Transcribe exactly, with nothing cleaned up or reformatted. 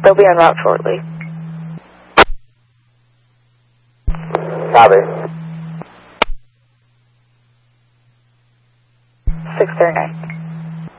They'll be en route shortly. Copy. six thirty-nine.